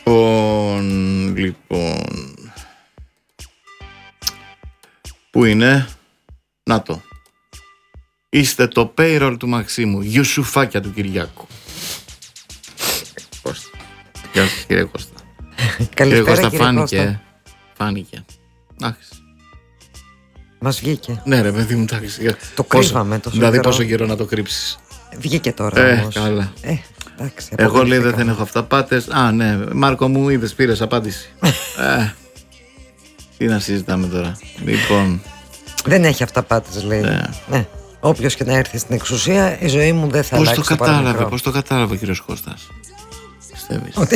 Λοιπόν. Πού είναι? Να το. Είστε το payroll του Μαξίμου. Γιουσουφάκια του Κυριάκου. Κώστα. Γεια σας κύριε Κώστα. Καλησπέρα κύριε Κώστα. Φάνηκε. Εντάξει. Μας βγήκε. Ναι ρε παιδί μου, εντάξει. Το κρύβαμε τόσο δηλαδή καιρό. πόσο καιρό να το κρύψεις? Βγήκε τώρα όμως. Καλά. Εντάξει, εγώ λέει δεν έχω αυταπάτες. Α, ναι, Μάρκο μου, είδες, πήρες απάντηση. Τι να συζητάμε τώρα. Λοιπόν. Δεν έχει αυταπάτες, λέει. Ναι. Όποιος και να έρθει στην εξουσία, η ζωή μου δεν θα αλλάξει. Πώς το κατάλαβε ο κύριος Κώστας? Πιστεύεις? Ότι.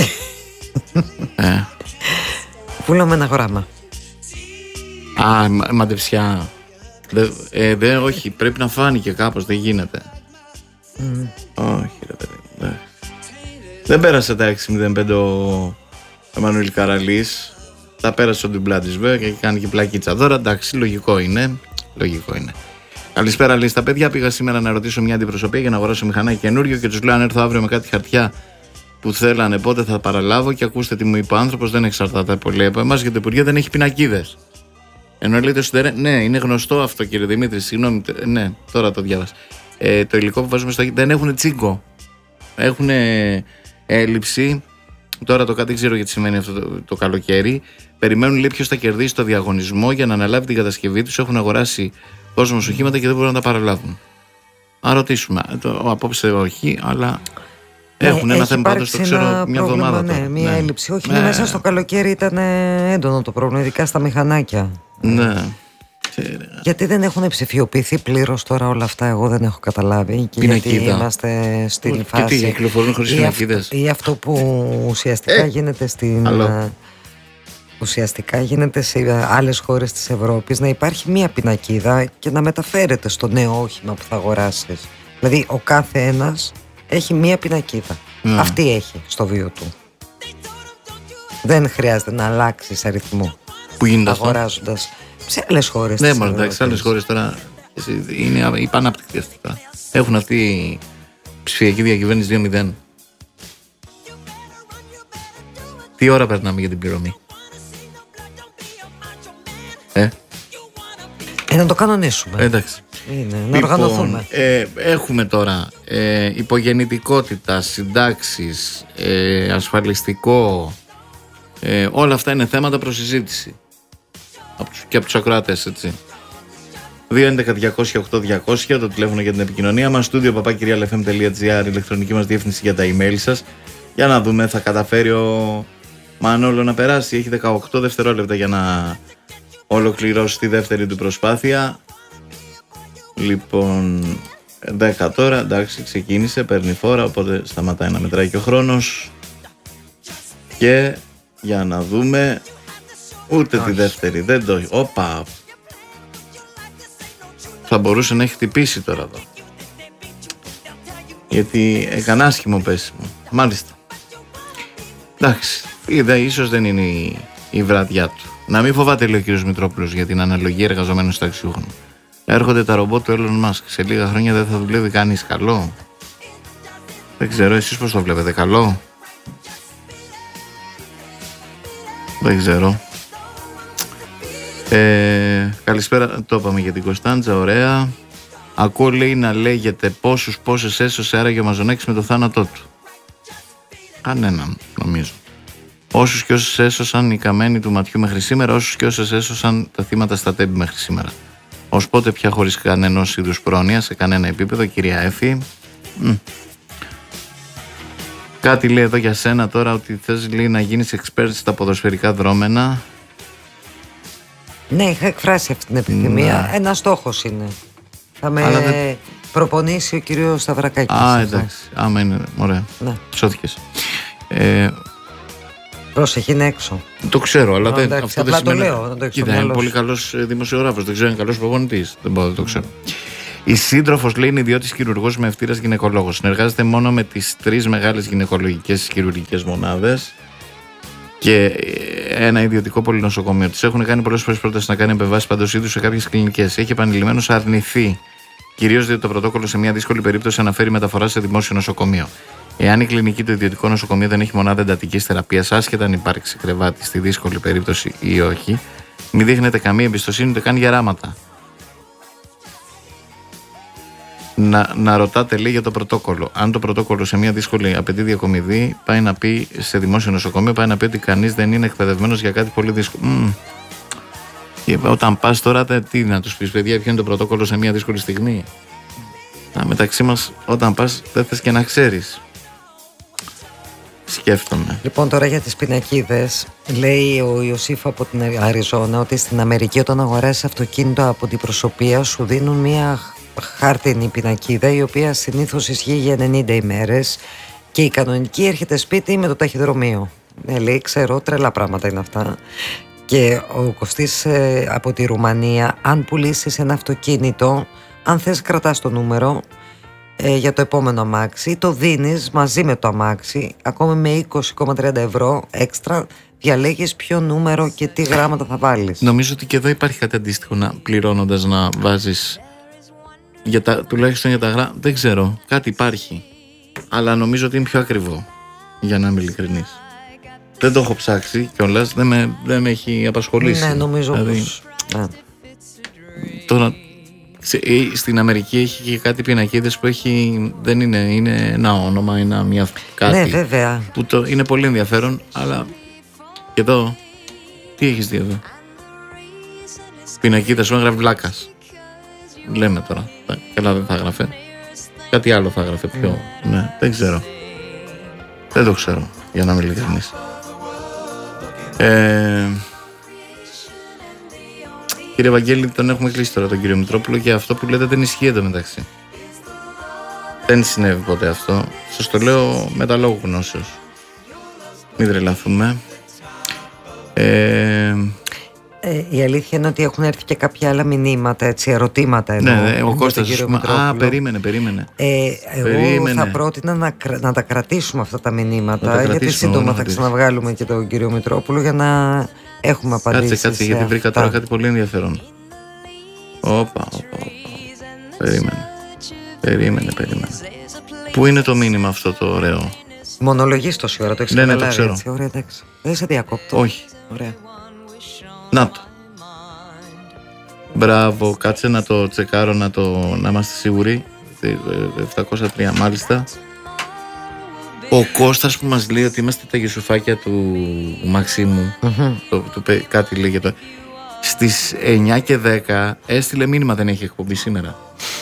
Πούλαμε ένα γράμμα. Α, μαντεψιά. Όχι, πρέπει να φάνηκε κάπως, δεν γίνεται. Όχι ρε παιδί. Δεν πέρασε τα 6.05 ο Εμμανουήλ Καραλής. Τα πέρασε ο Ντουμπλάτης βέβαια και κάνει και πλακίτσα. Τώρα εντάξει, λογικό είναι. Καλησπέρα, λέει στα παιδιά. Πήγα σήμερα να ρωτήσω μια αντιπροσωπεία για να αγοράσω μηχανάκι καινούριο και τους λέω αν έρθω αύριο με κάτι χαρτιά που θέλανε πότε θα παραλάβω. Και ακούστε τι μου είπε ο άνθρωπος, δεν εξαρτάται πολύ από εμάς γιατί το Υπουργείο δεν έχει πινακίδες. Ενώ λέτε ναι, είναι γνωστό αυτό κύριε Δημήτρη, συγγνώμη, ναι, τώρα το διάβασα. Το υλικό που βάζουμε στο δεν έχουν τσίγκο. Έχουν έλλειψη. Τώρα το κάτι δεν ξέρω γιατί σημαίνει αυτό το καλοκαίρι. Περιμένουν λέει ποιος θα κερδίσει το διαγωνισμό για να αναλάβει την κατασκευή τους. Έχουν αγοράσει κόσμος οχήματα και δεν μπορούν να τα παραλάβουν. Να ρωτήσουμε. Απόψε όχι, αλλά έχουν ένα θέμα πάντως, το ξέρω, μια εβδομάδα. Ναι, μια έλλειψη. Όχι, μέσα στο καλοκαίρι ήταν έντονο το πρόβλημα, ειδικά στα μηχανάκια. Ναι. Γιατί δεν έχουν ψηφιοποιηθεί πλήρως τώρα όλα αυτά, εγώ δεν έχω καταλάβει. Και πινακίδα. Γιατί είμαστε στην φάση. Γιατί κυκλοφορούν χωρίς πινακίδες. Ή αυτό που ουσιαστικά γίνεται στην. Ουσιαστικά γίνεται σε άλλες χώρες της Ευρώπης να υπάρχει μία πινακίδα και να μεταφέρεται στο νέο όχημα που θα αγοράσεις. Δηλαδή ο κάθε ένας έχει μία πινακίδα. Αυτή έχει στο βίο του. Δεν χρειάζεται να αλλάξεις αριθμό. Που γίνεται αγοράζοντας σε άλλες χώρες. Ναι, μόνο εντάξει, σε άλλες χώρες τώρα είναι υπανάπτυκτη αυτή. Έχουν αυτή ψηφιακή διακυβέρνηση 2.0. Τι ώρα περνάμε για την πληρωμή? Να το κανονίσουμε. Εντάξει. Να οργανωθούμε. Έχουμε τώρα υπογεννητικότητα, συντάξεις, ασφαλιστικό. Όλα αυτά είναι θέματα προς συζήτηση. Και από τους ακροατές, έτσι. 2.11.208.200 το τηλέφωνο για την επικοινωνία μας. Studio papakirialfm.gr, ηλεκτρονική μας διεύθυνση για τα email σας. Για να δούμε, θα καταφέρει ο Μανόλο να περάσει. Έχει 18 δευτερόλεπτα για να ολοκληρώσει τη δεύτερη του προσπάθεια. Λοιπόν, 10 τώρα, εντάξει, ξεκίνησε, παίρνει φόρα, οπότε σταματάει να μετράει και ο χρόνος. Και για να δούμε, ούτε τη δεύτερη, δεν το... Όπα! Θα μπορούσε να έχει χτυπήσει τώρα εδώ. Γιατί έκανε άσχημο πέσιμο. Μάλιστα. Εντάξει, είδα, ίσως δεν είναι η βραδιά του. Να μην φοβάται, λέει ο κύριος Μητρόπουλος, για την αναλογία εργαζομένων ταξιούχων. Έρχονται τα ρομπότ του Elon Musk. Σε λίγα χρόνια δεν θα δουλεύει κανείς. Καλό. Δεν ξέρω, εσείς πώς το βλέπετε? Καλό. Δεν ξέρω. Καλησπέρα, το είπαμε για την Κωνσταντζα, ωραία. Ακούω, λέει, να λέγεται πόσες έσωσε άραγε ο Μαζονάκης με το θάνατό του. Κανέναν, νομίζω. Όσους και όσες έσωσαν οι καμένοι του ματιού μέχρι σήμερα, όσους και όσες έσωσαν τα θύματα στα τέμπη μέχρι σήμερα. Ως πότε πια χωρίς κανένας είδους πρόνοια σε κανένα επίπεδο, κυρία Έφη. Κάτι λέει εδώ για σένα τώρα, ότι θες, λέει, να γίνεις expert στα ποδοσφαιρικά δρόμενα. Ναι, είχα εκφράσει αυτή την επιθυμία. Ναι. Ένας στόχος είναι. Θα με προπονήσει ο κύριος Σταυρακάκης. Εντάξει. Άμα είναι, ωραία. Ναι. Σώθηκες. Πρόσεχε, είναι έξω. Το ξέρω, αλλά δεν, αυτό δεν σημαίνει. Το λέω, να το κοίτα, είναι πολύ καλός δημοσιογράφος, δεν ξέρω, είναι καλός προπονητής. Δεν μπορώ να το ξέρω. Η σύντροφος, λέει, είναι ιδιώτης χειρουργός με ευτήρας γυναικολόγος. Συνεργάζεται μόνο με τις 3 μεγάλες γυναικολογικές χειρουργικές μονάδες και ένα ιδιωτικό πολυνοσοκομείο. Της έχουν κάνει πολλές φορές πρόταση να κάνει επεμβάσεις παντός είδους σε κάποιες κλινικές. Έχει επανειλημμένως αρνηθεί. Κυρίως διότι το πρωτόκολλο σε μια δύσκολη περίπτωση αναφέρει μεταφορά σε δημόσιο νοσοκομείο. Εάν η κλινική του ιδιωτικού νοσοκομείου δεν έχει μονάδα εντατικής θεραπείας, άσχετα αν υπάρξει κρεβάτι στη δύσκολη περίπτωση ή όχι, μην δείχνετε καμία εμπιστοσύνη ούτε καν γεράματα. Να ρωτάτε, λέει, για το πρωτόκολλο. Αν το πρωτόκολλο σε μια δύσκολη απαιτεί διακομιδή, πάει να πει σε δημόσιο νοσοκομείο, πάει να πει ότι κανείς δεν είναι εκπαιδευμένος για κάτι πολύ δύσκολο. Όταν πας τώρα, τι να τους πεις, παιδιά, ποιο είναι το πρωτόκολλο σε μια δύσκολη στιγμή. Μεταξύ μας, όταν πας, δεν θες και να ξέρεις. Σκέφτομαι. Λοιπόν, τώρα για τις πινακίδες, λέει ο Ιωσήφ από την Αριζόνα ότι στην Αμερική, όταν αγοράσεις αυτοκίνητο από την προσωπία, σου δίνουν μια χάρτινη πινακίδα, η οποία συνήθως ισχύει για 90 ημέρες και η κανονική έρχεται σπίτι με το ταχυδρομείο. Λέει, ξέρω, τρελά πράγματα είναι αυτά. Και ο Κωστής από τη Ρουμανία, αν πουλήσεις ένα αυτοκίνητο, αν θες κρατάς το νούμερο για το επόμενο αμάξι, το δίνεις μαζί με το αμάξι, ακόμη με 20,30 ευρώ έξτρα, διαλέγεις ποιο νούμερο και τι γράμματα θα βάλεις. Νομίζω ότι και εδώ υπάρχει κάτι αντίστοιχο, πληρώνοντας να βάζεις τουλάχιστον για τα γράμματα. Δεν ξέρω, κάτι υπάρχει, αλλά νομίζω ότι είναι πιο ακριβό, για να είμαι ειλικρινής. Δεν το έχω ψάξει κιόλας, δεν με έχει απασχολήσει. Ναι, νομίζω πως... Ναι. Τώρα, στην Αμερική έχει και κάτι πινακίδες που δεν είναι ένα όνομα, είναι κάτι. Ναι, βέβαια. Που είναι πολύ ενδιαφέρον, αλλά και εδώ, τι έχεις δει εδώ? Πινακίδα σου έγραφε Βλάκας. Λέμε τώρα, καλά δεν θα έγραφε. Κάτι άλλο θα έγραφε πιο, ναι, δεν ξέρω. Δεν το ξέρω, για να είμαι ειλικρινής. Κύριε Βαγγέλη, τον έχουμε κλείσει τώρα τον κύριο Μητρόπουλο, και αυτό που λέτε δεν ισχύει εντωμεταξύ. Δεν συνέβη ποτέ αυτό. Σας το λέω με τα λόγου γνώσεως. Μην τρελαθούμε. Η αλήθεια είναι ότι έχουν έρθει και κάποια άλλα μηνύματα, έτσι, ερωτήματα εδώ. Ναι, ο Κώστας, περίμενε. Εγώ θα πρότεινα να τα κρατήσουμε αυτά τα μηνύματα, γιατί σύντομα θα ξαναβγάλουμε και τον κύριο Μητρόπουλο για να έχουμε απαντήσεις. Κάτσε, γιατί βρήκα τώρα κάτι πολύ ενδιαφέρον. Όπα. Περίμενε. Πού είναι το μήνυμα αυτό το ωραίο? Μονολογείς τόση ώρα, το έχεις καταλάβει? Ναι, το ξέρω. Έτσι, ωραία, εντάξει. Δεν σε διακόπτω. Όχι. Ωραία. Να το. Μπράβο, κάτσε να το τσεκάρω, να είμαστε σίγουροι. 703 μάλιστα. Ο Κώστας που μας λέει ότι είμαστε τα γεσουφάκια του Μαξίμου, κάτι λέει για το... Στις 9 και 10 έστειλε μήνυμα, δεν έχει εκπομπή σήμερα.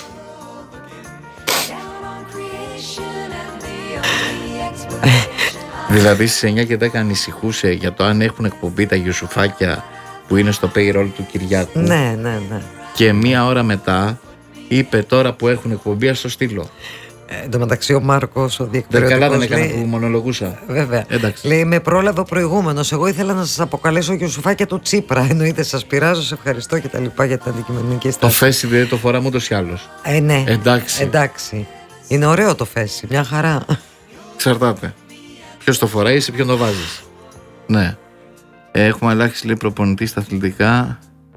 Δηλαδή στις 9 και 10 ανησυχούσε για το αν έχουν εκπομπή τα γεσουφάκια που είναι στο payroll του Κυριάκου. Ναι. Και μία ώρα μετά είπε, τώρα που έχουν εκπομπή, ας το στείλω. Εν τω μεταξύ ο Μάρκος, ο διεκπαιρεωτικός, καλά δεν έκανα που μονολογούσα. Βέβαια. Εντάξει. Λέει, με πρόλαβε ο προηγούμενος. Εγώ ήθελα να σας αποκαλέσω γεσουφάκια του Τσίπρα. Εννοείται, σας πειράζω, σε ευχαριστώ και τα λοιπά για την αντικειμενική στάση. Το φέση δεν το φοράμε ούτως ή άλλως. Ναι. Εντάξει. Είναι ωραίο το φέση, μια χαρά. Εξαρτάται. Ποιος το φοράει ή σε ποιον το βάζεις. Ναι. Έχουμε αλλάξει, λέει, προπονητή στα αθλητικά.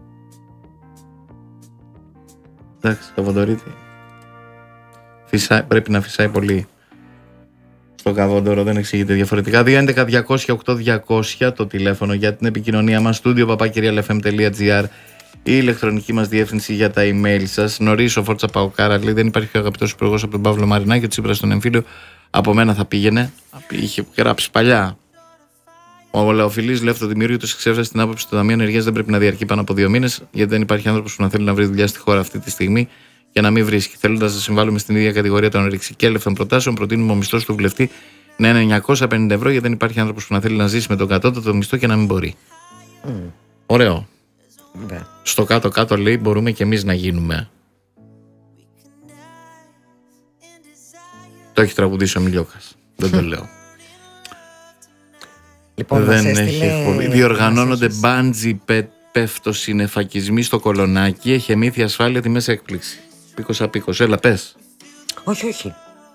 Εντάξει, Καβοντορίτη. Πρέπει να φυσάει πολύ στο Καβόντορο, δεν εξηγείται διαφορετικά. 211-200-8200 το τηλέφωνο για την επικοινωνία μας. Studio papakirialfm.gr, η ηλεκτρονική μας διεύθυνση για τα email σας. Νωρίς ο Φόρτσα Παοκάρα λέει, δεν υπάρχει πιο αγαπητός υπουργός από τον Παύλο Μαρινάκη, ο Τσίπρας στον εμφύλιο. Από μένα θα πήγαινε. Είχε γράψει παλιά. Ο Λεοφιλής λέει, αυτό δημιούργησε του εξέφρασε την άποψη του Ταμείου Ενεργείας δεν πρέπει να διαρκεί πάνω από 2 μήνες, γιατί δεν υπάρχει άνθρωπος που να θέλει να βρει δουλειά στη χώρα αυτή τη στιγμή και να μην βρίσκει. Θέλοντας να συμβάλλουμε στην ίδια κατηγορία των ρηξικέλευθων προτάσεων, προτείνουμε ο μισθός του βουλευτή να είναι 950 ευρώ, γιατί δεν υπάρχει άνθρωπος που να θέλει να ζήσει με τον κατώτατο μισθό και να μην μπορεί. Ωραίο. Στο κάτω-κάτω λέει, μπορούμε και εμείς να γίνουμε. Το έχει τραγουδήσει ο Μιλιόκας. Δεν το λέω. Λοιπόν, δεν έχει εκπομπή. Διοργανώνονται μπάντζι πέφτοσυννεφακισμοί στο Κολονάκι. Έχει εμύθει ασφάλεια τη μέσα έκπληξη. Πίκος απίκος. Έλα, πες. Όχι.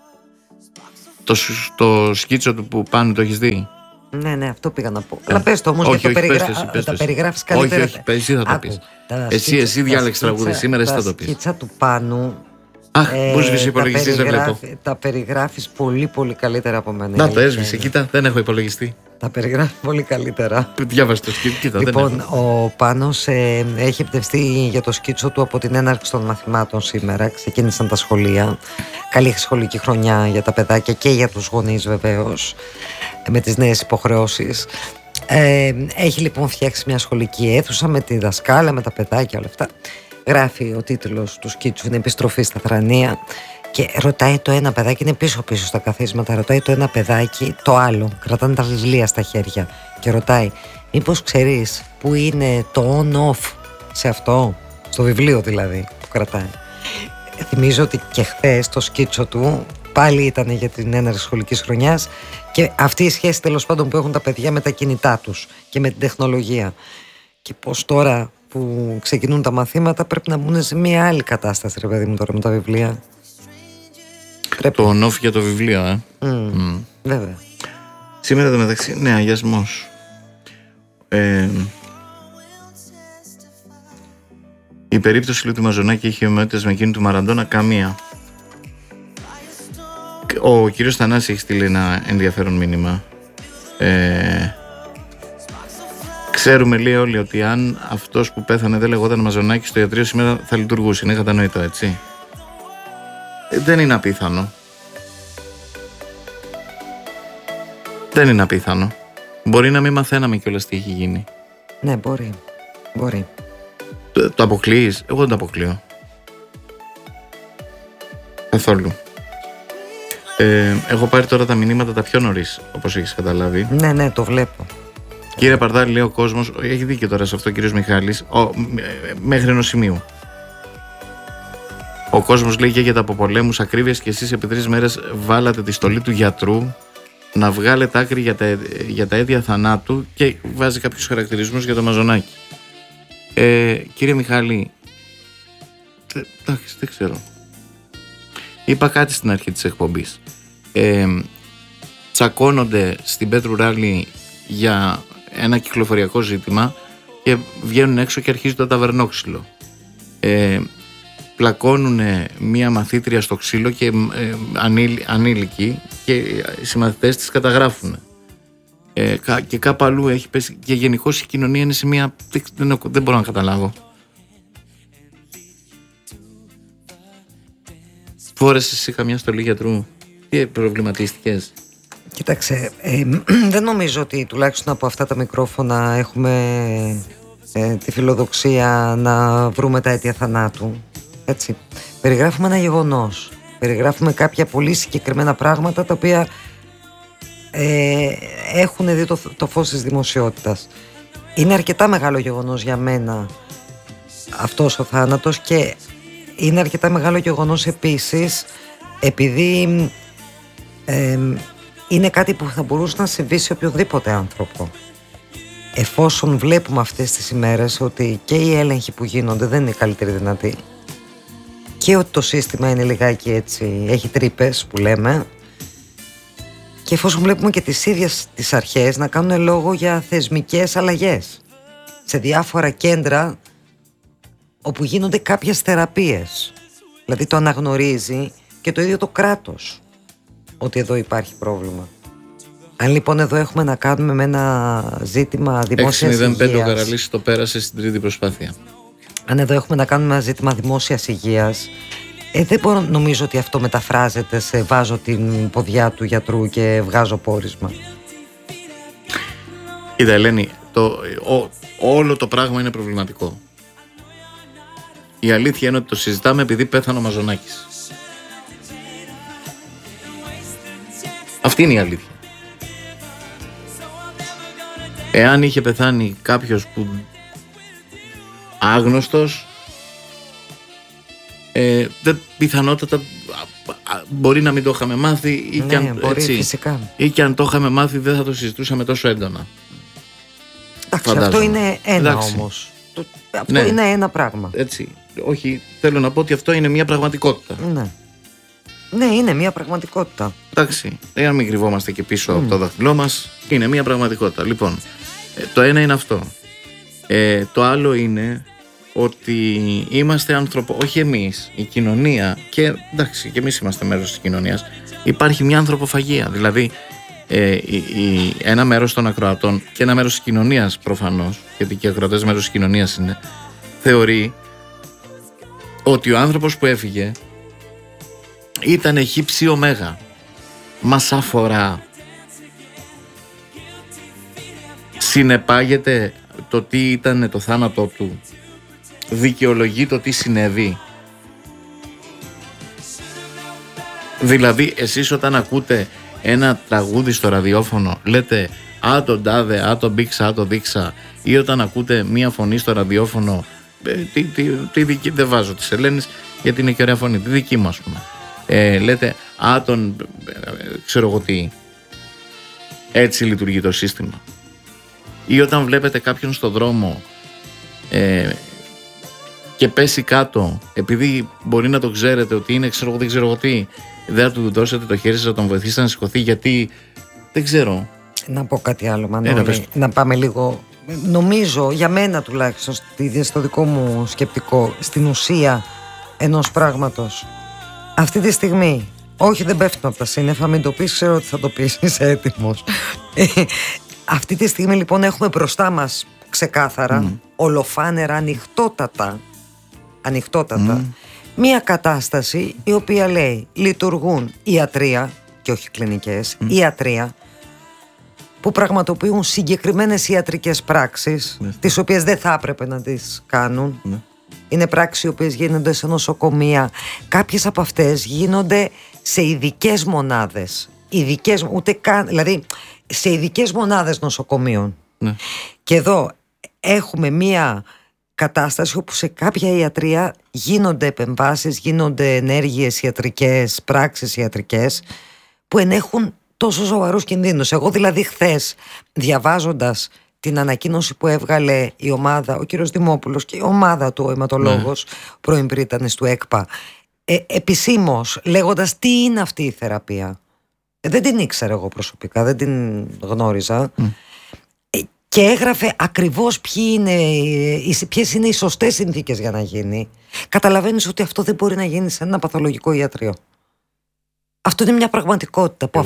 Το σκίτσο του που πάνω το έχεις δει? Ναι, αυτό πήγα να πω. Αλλά πες το όμως, γιατί τα περιγράφεις καλύτερα. Όχι, εσύ θα το πεις. Εσύ διάλεξες τραγούδι σήμερα, εσύ θα το πεις. Τα σκίτσα του Πάνου Αχ, μου σβήσει ο υπολογιστής, δεν βλέπω. Τα περιγράφεις πολύ πολύ καλύτερα από μένα. Να το έσβησε, κοίτα, δεν έχω υπολογιστή. Τα περιγράφει πολύ καλύτερα. Διάβασε το κοίτα. Λοιπόν, ο Πάνος έχει εμπνευστεί για το σκίτσο του από την έναρξη των μαθημάτων σήμερα. Ξεκίνησαν τα σχολεία. Καλή σχολική χρονιά για τα παιδάκια και για τους γονείς βεβαίως, με τις νέες υποχρεώσεις. Έχει λοιπόν φτιάξει μια σχολική αίθουσα με τη δασκάλα, με τα παιδάκια, όλα αυτά. Γράφει ο τίτλος του σκίτσου, είναι «Επιστροφή στα Θρανία». Και ρωτάει το ένα παιδάκι, είναι πίσω-πίσω στα καθίσματα, ρωτάει το ένα παιδάκι το άλλο, κρατάνε τα βιβλία στα χέρια και ρωτάει, μήπως ξέρεις που είναι το on-off σε αυτό, στο βιβλίο δηλαδή που κρατάει. Θυμίζω ότι και χθες το σκίτσο του πάλι ήταν για την έναρξη σχολικής χρονιάς και αυτή η σχέση τέλος πάντων που έχουν τα παιδιά με τα κινητά τους και με την τεχνολογία. Και πως τώρα που ξεκινούν τα μαθήματα πρέπει να μπουν σε μια άλλη κατάσταση, ρε παιδί μου, τώρα με τα βιβλία. Το on-off για το βιβλίο, Βέβαια. Σήμερα το μεταξύ, ναι, αγιασμός. Η περίπτωση του Μαζονάκη έχει ομοιότητες με εκείνη του Μαραντόνα, καμία. Ο κύριος Θανάσης έχει στείλει ένα ενδιαφέρον μήνυμα. Ξέρουμε, λέει, όλοι ότι αν αυτός που πέθανε δεν λεγόταν Μαζονάκη στο ιατρείο σήμερα θα λειτουργούσε. Είναι κατανοητό, έτσι. Δεν είναι απίθανο. Δεν είναι απίθανο. Μπορεί να μην μαθαίναμε κιόλας τι έχει γίνει. Ναι, μπορεί. Το αποκλείεις? Εγώ δεν το αποκλείω. Καθόλου. Έχω πάρει τώρα τα μηνύματα τα πιο νωρίς, όπως έχεις καταλάβει. Ναι, το βλέπω. Κύριε Παρδάλη, λέει ο κόσμος, έχει δίκιο τώρα σε αυτό ο κύριος Μιχάλης, μέχρι ενός σημείου. Ο κόσμος λέει και για τα αποπολέμους ακρίβειας και εσείς επί 3 μέρες βάλατε τη στολή του γιατρού να βγάλετε άκρη για τα αίτια θανάτου και βάζει κάποιους χαρακτηρισμούς για το Μαζονάκη. Κύριε Μιχάλη, εντάξει, δεν ξέρω. Είπα κάτι στην αρχή της εκπομπής. Τσακώνονται στην Πέτρου Ράλη για ένα κυκλοφοριακό ζήτημα και βγαίνουν έξω και αρχίζει το ταβερνόξυλο. Πλακώνουν μία μαθήτρια στο ξύλο και ανήλικη και οι συμμαθητές της καταγράφουν. Και κάπου αλλού έχει πέσει και γενικώς η κοινωνία είναι σε μία... Δεν μπορώ να καταλάβω. Φόρεσες εσύ καμιά στολή γιατρού? Τι προβληματίστηκες? Κοίταξε, δεν νομίζω ότι τουλάχιστον από αυτά τα μικρόφωνα έχουμε τη φιλοδοξία να βρούμε τα αίτια θανάτου. Έτσι. Περιγράφουμε ένα γεγονός. Περιγράφουμε κάποια πολύ συγκεκριμένα πράγματα τα οποία έχουν δει το φως της δημοσιότητας. Είναι αρκετά μεγάλο γεγονός για μένα αυτός ο θάνατος και είναι αρκετά μεγάλο γεγονός επίσης επειδή είναι κάτι που θα μπορούσε να συμβεί σε οποιοδήποτε άνθρωπο. Εφόσον βλέπουμε αυτές τις ημέρες ότι και οι έλεγχοι που γίνονται δεν είναι οι καλύτεροι δυνατοί και ότι το σύστημα είναι λιγάκι έτσι, έχει τρύπες που λέμε, και εφόσον βλέπουμε και τις ίδιες τις αρχές να κάνουν λόγο για θεσμικές αλλαγές σε διάφορα κέντρα όπου γίνονται κάποιες θεραπείες, δηλαδή το αναγνωρίζει και το ίδιο το κράτος ότι εδώ υπάρχει πρόβλημα. Αν λοιπόν εδώ έχουμε να κάνουμε με ένα ζήτημα δημόσιας υγείας, 6-0-5 ο Καραλής το πέρασε στην τρίτη προσπάθεια. Αν εδώ έχουμε να κάνουμε ένα ζήτημα δημόσιας υγείας, δεν μπορώ, νομίζω ότι αυτό μεταφράζεται σε βάζω την ποδιά του γιατρού και βγάζω πόρισμα. Κοίτα Ελένη, όλο το πράγμα είναι προβληματικό. Η αλήθεια είναι ότι το συζητάμε επειδή πέθανε ο Μαζονάκης. Αυτή είναι η αλήθεια. Εάν είχε πεθάνει κάποιος που άγνωστος, πιθανότατα μπορεί να μην το είχαμε μάθει ή, ναι, και αν, μπορεί, έτσι, φυσικά. Ή και αν το είχαμε μάθει δεν θα το συζητούσαμε τόσο έντονα. Εντάξει, αυτό είναι ένα όμως. Αυτό είναι ένα πράγμα. Έτσι. Όχι, θέλω να πω ότι αυτό είναι μια πραγματικότητα. Ναι, είναι μια πραγματικότητα. Εντάξει, εάν μην κρυβόμαστε και πίσω από το δάχτυλό μας, είναι μια πραγματικότητα. Λοιπόν, το ένα είναι αυτό. Το άλλο είναι ότι είμαστε άνθρωποι, όχι εμείς, η κοινωνία, και εντάξει, και εμείς είμαστε μέρος της κοινωνίας. Υπάρχει μια ανθρωποφαγία. Δηλαδή, ένα μέρος των ακροατών και ένα μέρος της κοινωνίας προφανώς, γιατί και οι ακροατές μέρος της κοινωνίας είναι, θεωρεί ότι ο άνθρωπος που έφυγε ήταν χύψη ωμέγα. Μας αφορά. Συνεπάγεται το τι ήταν το θάνατό του. Δικαιολογεί το τι συνέβη. Δηλαδή εσείς όταν ακούτε ένα τραγούδι στο ραδιόφωνο λέτε «Α τον τάδε, α τον μπήξα, α τον δείξα», ή όταν ακούτε μία φωνή στο ραδιόφωνο, τη δική, δεν βάζω της Ελένης γιατί είναι και ωραία φωνή, τη δική μου ας πούμε, λέτε «Α τον ξέρω εγώ τι». Έτσι λειτουργεί το σύστημα. Ή όταν βλέπετε κάποιον στο δρόμο και πέσει κάτω, επειδή μπορεί να το ξέρετε ότι είναι ξέρω εγώ δεν ξέρω εγώ τι, δεν θα του δώσετε το χέρι σας να τον βοηθήσετε να σηκωθεί, γιατί δεν ξέρω. Να πω κάτι άλλο, Μανώλη, να πάμε λίγο. Νομίζω, για μένα τουλάχιστον, στο δικό μου σκεπτικό, στην ουσία ενός πράγματος. Αυτή τη στιγμή, όχι δεν πέφτουν από τα σύννεφα, μην το πεις, ξέρω ότι θα το πεις, είσαι έτοιμος. Αυτή τη στιγμή λοιπόν έχουμε μπροστά μας ξεκάθαρα, ολοφάνερα, ανοιχτότατα, μία κατάσταση η οποία λέει λειτουργούν ιατρία και όχι κλινικές, ιατρία που πραγματοποιούν συγκεκριμένες ιατρικές πράξεις, τις οποίες δεν θα έπρεπε να τις κάνουν. Είναι πράξεις οι οποίες γίνονται σε νοσοκομεία. Κάποιες από αυτές γίνονται σε ειδικές μονάδες, δηλαδή σε ειδικές μονάδες νοσοκομείων. Και εδώ έχουμε μία κατάσταση όπου σε κάποια ιατρία γίνονται επεμβάσεις, γίνονται ενέργειες ιατρικές, πράξεις ιατρικές που ενέχουν τόσο σοβαρούς κινδύνους. Εγώ δηλαδή χθες, διαβάζοντας την ανακοίνωση που έβγαλε η ομάδα, ο κύριος Δημόπουλος και η ομάδα του, ο αιματολόγος, πρώην πρίτανης του ΕΚΠΑ, επισήμως λέγοντας τι είναι αυτή η θεραπεία. Δεν την ήξερα εγώ προσωπικά, δεν την γνώριζα. Και έγραφε ακριβώς ποιες είναι οι σωστές συνθήκες για να γίνει. Καταλαβαίνεις ότι αυτό δεν μπορεί να γίνει σε ένα παθολογικό ιατρείο. Αυτό είναι μια πραγματικότητα που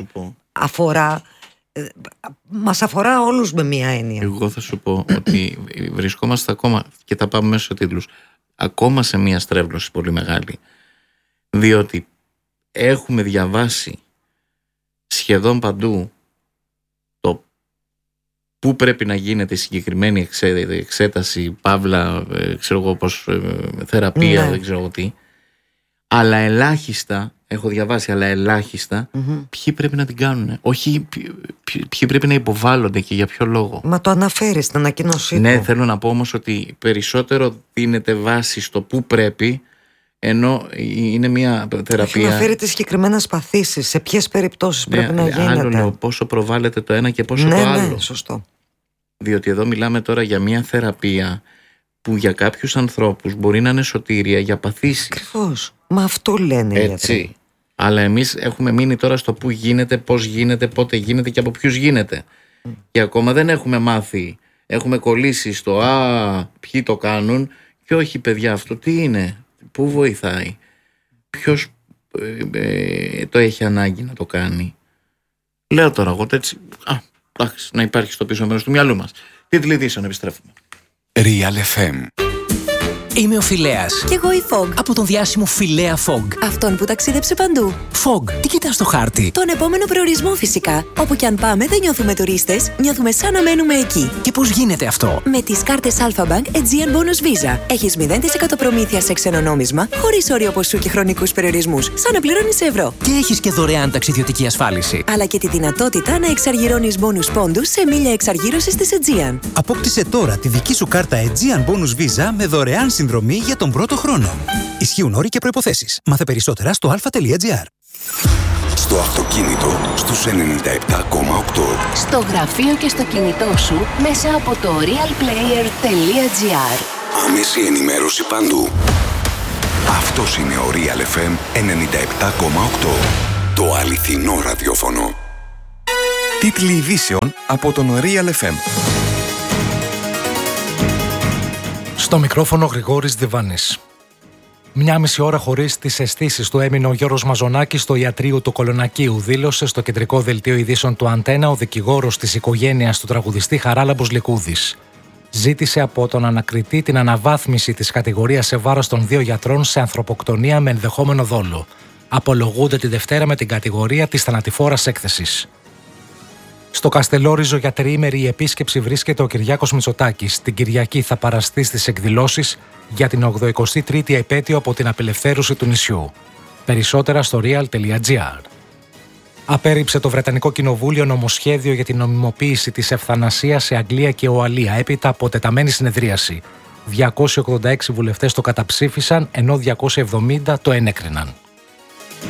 μας αφορά όλους με μια έννοια. Εγώ θα σου πω ότι βρισκόμαστε ακόμα, και θα πάμε μέσα στους τίτλους, ακόμα σε μια στρέβλωση πολύ μεγάλη. Διότι έχουμε διαβάσει σχεδόν παντού το πού πρέπει να γίνεται η συγκεκριμένη εξέταση, παύλα, ξέρω εγώ πώς, θεραπεία, δεν ξέρω εγώ τι. Αλλά ελάχιστα, έχω διαβάσει, αλλά ελάχιστα, ποιοι πρέπει να την κάνουν. Όχι ποιοι πρέπει να υποβάλλονται και για ποιο λόγο. Μα το αναφέρει στην ανακοίνωσή του. Ναι, θέλω να πω όμως ότι περισσότερο δίνεται βάση στο πού πρέπει, ενώ είναι μια θεραπεία. Έχει αναφέρει τις συγκεκριμένες παθήσεις, σε ποιες περιπτώσεις πρέπει να γίνεται. Άλλο πόσο προβάλλεται το ένα και πόσο το άλλο. Ναι, σωστό. Διότι εδώ μιλάμε τώρα για μια θεραπεία που για κάποιους ανθρώπους μπορεί να είναι σωτήρια για παθήσεις. Ακριβώς. Μα αυτό λένε οι γιατροί. Αλλά εμείς έχουμε μείνει τώρα στο πού γίνεται, πώς γίνεται, πότε γίνεται και από ποιους γίνεται. Και ακόμα δεν έχουμε μάθει. Έχουμε κολλήσει στο ποιοι το κάνουν και όχι παιδιά αυτό τι είναι, πού βοηθάει, ποιος το έχει ανάγκη να το κάνει. Λέω τώρα εγώ έτσι, εντάξει, να υπάρχει στο πίσω μέρος του μυαλού μας. Τίτλοι ειδήσεων, επιστρέφουμε. Real FM. Είμαι ο Φιλέας. Κι εγώ η Fog. Από τον διάσημο Φιλέα Fog. Αυτόν που ταξίδεψε παντού. Fog, τι κοιτάς στο χάρτη? Τον επόμενο προορισμό φυσικά. Όπου κι αν πάμε δεν νιώθουμε τουρίστες, νιώθουμε σαν να μένουμε εκεί. Και πώς γίνεται αυτό? Με τις κάρτες Alpha Bank Aegean Bonus Visa. Έχεις 0% προμήθεια σε ξένο νόμισμα, χωρίς όριο ποσού και χρονικούς περιορισμούς, σαν να πληρώνεις ευρώ. Και έχεις και δωρεάν ταξιδιωτική ασφάλιση. Αλλά και τη δυνατότητα να εξαργυρώνεις bonus πόντους σε μίλια εξαργύρωσης της Aegean. Απόκτησε τώρα τη δική σου κάρτα Aegean Bonus Visa με δωρεάν συνδρομή για τον πρώτο χρόνο. Ισχύουν όροι και προϋποθέσεις. Μάθε περισσότερα στο alpha.gr. Στο αυτοκίνητο στους 97,8. Στο γραφείο και στο κινητό σου μέσα από το realplayer.gr. Άμεση ενημέρωση παντού. Αυτός είναι ο Real FM 97,8. Το αληθινό ραδιόφωνο. Τίτλοι ειδήσεων από τον Real FM. Στο μικρόφωνο Γρηγόρης Διβάνης. 1,5 ώρα χωρίς τις αισθήσεις του έμεινε ο Γιώργος Μαζονάκης στο ιατρείο του Κολονακίου, δήλωσε στο κεντρικό δελτίο ειδήσεων του Αντένα ο δικηγόρος της οικογένειας του τραγουδιστή Χαράλαμπος Λικούδης. Ζήτησε από τον ανακριτή την αναβάθμιση της κατηγορίας σε βάρος των 2 γιατρών σε ανθρωποκτονία με ενδεχόμενο δόλο. Απολογούνται τη Δευτέρα με την κατηγορία της θανατηφόρας έκθεσης. Στο Καστελόριζο για τριήμερη επίσκεψη βρίσκεται ο Κυριάκος Μητσοτάκης. Την Κυριακή θα παραστεί στις εκδηλώσεις για την 83η επέτειο από την απελευθέρωση του νησιού. Περισσότερα στο real.gr. Απέρριψε το Βρετανικό Κοινοβούλιο νομοσχέδιο για την νομιμοποίηση της ευθανασίας σε Αγγλία και Ουαλία έπειτα από τεταμένη συνεδρίαση. 286 βουλευτές το καταψήφισαν, ενώ 270 το ενέκριναν.